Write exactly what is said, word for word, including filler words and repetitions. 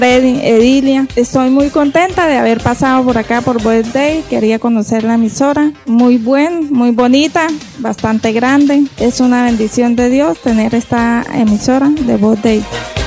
Edilia, estoy muy contenta de haber pasado por acá por Voice Day. Quería conocer la emisora, muy buen, muy bonita, bastante grande. Es una bendición de Dios tener esta emisora de Voice Day.